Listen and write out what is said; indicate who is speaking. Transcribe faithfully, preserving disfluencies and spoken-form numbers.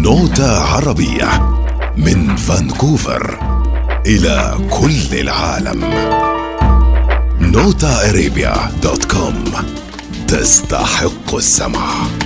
Speaker 1: نوتة عربية من فانكوفر إلى كل العالم. نوتا ارابيا دوت كوم تستحق السمع.